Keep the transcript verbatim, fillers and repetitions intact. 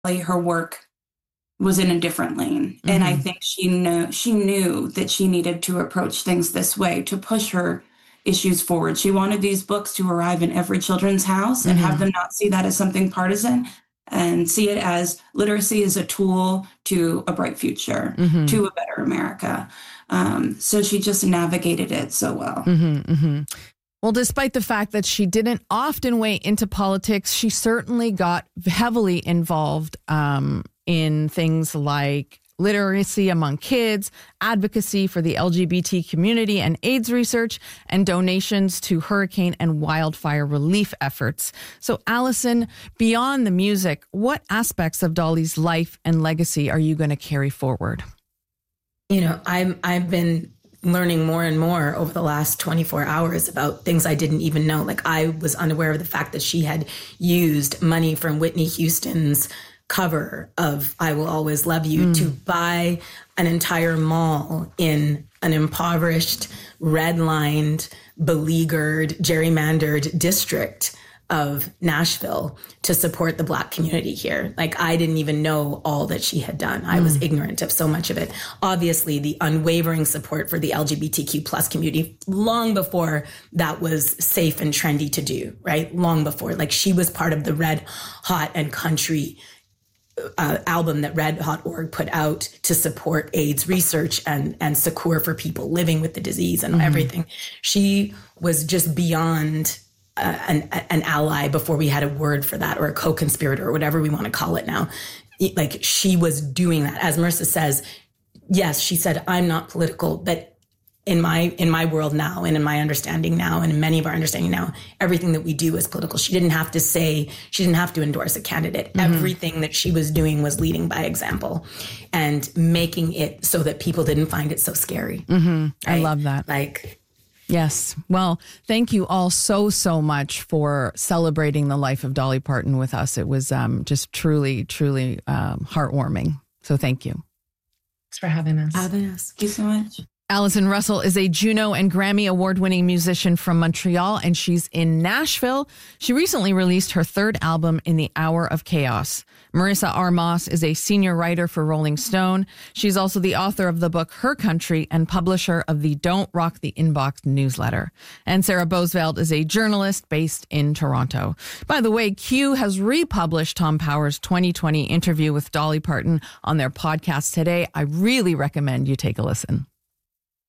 her work was in a different lane. Mm-hmm. And I think she knew, she knew that she needed to approach things this way to push her issues forward. She wanted these books to arrive in every children's house and mm-hmm. have them not see that as something partisan and see it as literacy is a tool to a bright future, mm-hmm. to a better America. Um, so she just navigated it so well. Mm-hmm, mm-hmm. Well, despite the fact that she didn't often weigh into politics, she certainly got heavily involved um, in things like literacy among kids, advocacy for the L G B T community and AIDS research, and donations to hurricane and wildfire relief efforts. So, Allison, beyond the music, what aspects of Dolly's life and legacy are you going to carry forward? You know, I'm, I've been learning more and more over the last twenty-four hours about things I didn't even know. Like, I was unaware of the fact that she had used money from Whitney Houston's cover of I Will Always Love You mm. to buy an entire mall in an impoverished, redlined, beleaguered, gerrymandered district of Nashville to support the Black community here. Like, I didn't even know all that she had done. I mm. was ignorant of so much of it. Obviously, the unwavering support for the L G B T Q plus community long before that was safe and trendy to do, right? Long before. Like, she was part of the Red Hot and Country Uh, album that Red Hot Org put out to support AIDS research and, and succor for people living with the disease and mm-hmm. everything. She was just beyond uh, an, an ally before we had a word for that, or a co-conspirator, or whatever we want to call it now. Like, she was doing that. As Marissa says, yes, she said, I'm not political, but in my in my world now, and in my understanding now, and in many of our understanding now, everything that we do is political. She didn't have to say, she didn't have to endorse a candidate. Mm-hmm. Everything that she was doing was leading by example and making it so that people didn't find it so scary. Mm-hmm. Right? I love that. Like, yes. Well, thank you all so, so much for celebrating the life of Dolly Parton with us. It was um, just truly, truly um, heartwarming. So thank you. Thanks for having us. Having us. Thank you so much. Allison Russell is a Juno and Grammy award-winning musician from Montreal, and she's in Nashville. She recently released her third album, In the Hour of Chaos. Marissa Armas is a senior writer for Rolling Stone. She's also the author of the book Her Country and publisher of the Don't Rock the Inbox newsletter. And Sarah Bosveld is a journalist based in Toronto. By the way, Q has republished Tom Power's twenty twenty interview with Dolly Parton on their podcast today. I really recommend you take a listen.